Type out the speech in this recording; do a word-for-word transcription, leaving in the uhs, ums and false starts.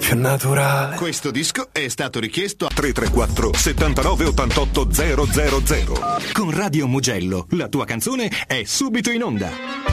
più naturale. Questo disco è stato richiesto a tre tre quattro settantanove ottantotto zero zero zero. Con Radio Mugello la tua canzone è subito in onda.